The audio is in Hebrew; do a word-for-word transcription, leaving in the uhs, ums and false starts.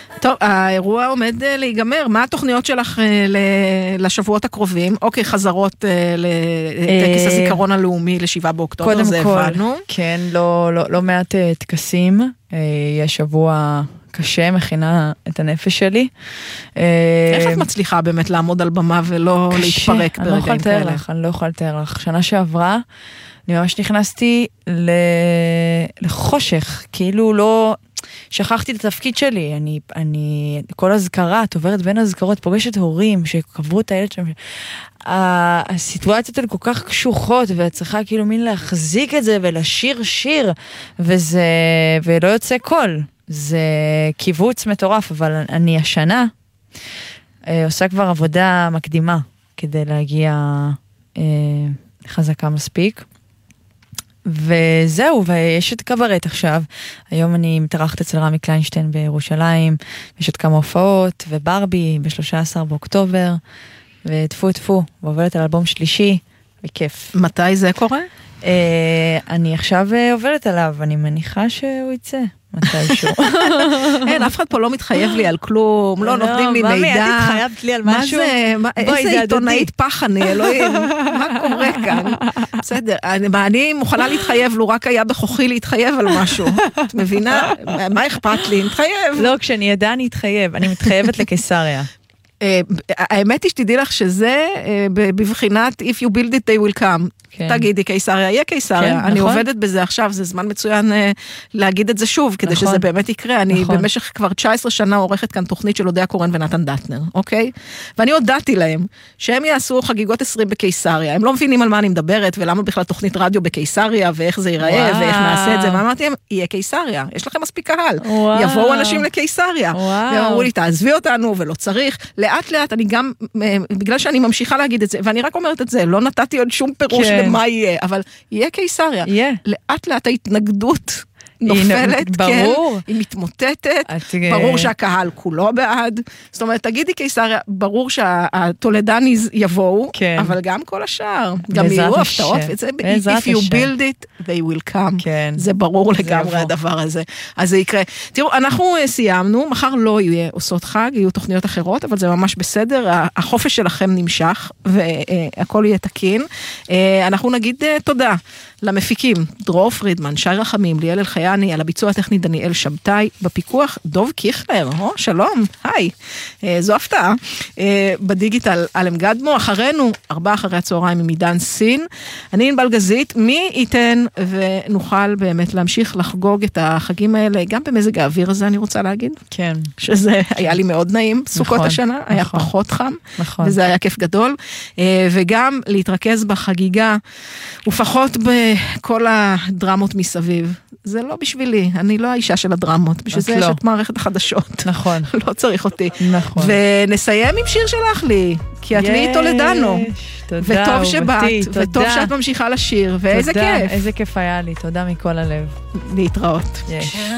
טוב, האירוע עומד להיגמר. מה התוכניות שלך לשבועות הקרובים? אוקיי, חזרות לטקס הזיכרון הלאומי לשבעה באוקטובר, זה הבנו. כן, לא מעט טקסים. יש שבוע קשה, מכינה את הנפש שלי. איך את מצליחה באמת לעמוד על במה ולא להתפרק ברגעים כאלה? אני לא יכולה לתאר לך. שנה שעברה, אני ממש נכנסתי לחושך, כאילו לא... שכחתי את התפקיד שלי, אני, אני, כל הזכרה, את עוברת בין הזכרות, פוגשת הורים שקברו את הילד שם, הסיטואציות האלה כל כך קשוחות, ואת צריכה כאילו מין להחזיק את זה, ולשיר שיר, וזה, ולא יוצא קול, זה קיבוץ מטורף, אבל אני השנה, עושה כבר עבודה מקדימה, כדי להגיע חזקה מספיק, וזהו, ויש את קברט עכשיו. היום אני מתארחת אצל רמי קליינשטיין בירושלים, יש עוד כמה הופעות, וברבי ב-שלושה עשר באוקטובר, ותפו תפו, ועובדת על אלבום שלישי, וכיף. מתי זה קורה? אני עכשיו עובדת עליו, אני מניחה שהוא יצא. מתישהו. אין, אף אחד פה לא מתחייב לי על כלום, לא נותנים לי מידע. מה, את התחייבת לי על משהו? איזה עיתונאית פח אני, אלוהים, מה קורה כאן? בסדר, אני מוכנה להתחייב, לו רק היה בכוחי להתחייב על משהו. את מבינה? מה אכפת לי? נתחייב. לא, כשאני ידע אני אתחייב, אני מתחייבת לקיסריה. האמת היא שתדעי לך שזה בבחינת if you build it they will come. תגידי קיסריה, יהיה קיסריה. אני עובדת בזה עכשיו, זה זמן מצוין להגיד את זה שוב, כדי שזה באמת יקרה. אני במשך כבר תשע עשרה שנה עורכת כאן תוכנית של אודיה קורן ונתן דטנר, אוקיי? ואני הודעתי להם שהם יעשו חגיגות עשרים בקיסריה. הם לא מבינים על מה אני מדברת, ולמה בכלל תוכנית רדיו בקיסריה, ואיך זה ייראה, ואיך נעשה את זה. ואמרתי להם, יהיה קיסריה. יש לכם מספיק קהל. יבואו אנשים לקיסריה. והם אמרו לי, תעזבי אותנו, ולא צריך. לאט לאט, אני גם, בגלל שאני ממשיכה להגיד את זה, ואני רק אומרת את זה, לא נתתי עוד שום פירוש למה יהיה, אבל יהיה קיסריה. לאט לאט ההתנגדות נופלת, ברור. כן, היא מתמוטטת, ברור שהקהל כולו בעד, זאת אומרת, תגידי קיסריה, ברור שהטולדניז יבואו, אבל גם כל השאר, גם יהיו הפתעות, if you build it, they will come, זה ברור לגמרי הדבר הזה, אז זה יקרה. תראו, אנחנו סיימנו, מחר לא יהיה עושות חג, יהיו תוכניות אחרות, אבל זה ממש בסדר, החופש שלכם נמשך, והכל יהיה תקין, אנחנו נגיד תודה למפיקים, דרור פרידמן, שי רחמים, ליאל אלחייני, על הביצוע הטכני דניאל שבתאי, בפיקוח דוב קיכלר, או, שלום, היי, אה, זו הפתעה, אה, בדיגיטל אלם גדמו, אחרינו, ארבעה אחרי הצהריים עם עידן סין, אני ענבל גזית, מי ייתן ונוכל באמת להמשיך לחגוג את החגים האלה, גם במזג האוויר הזה אני רוצה להגיד, כן, שזה היה לי מאוד נעים, סוכות נכון, השנה, נכון, היה פחות חם, נכון. וזה היה כיף גדול, אה, וגם להתרכז בחגיגה, ופחות בכל הדרמות מסביב, זה לא בשבילי, אני לא האישה של הדרמות, בשביל זה יש את מערכת החדשות. נכון. לא צריך אותי. נכון. ונסיים עם שיר שלך לי, כי את לי טולדנו. תודה, וטוב שבאת, וטוב שאת ממשיכה לשיר, ואיזה כיף. איזה כיף היה לי, תודה מכל הלב. להתראות.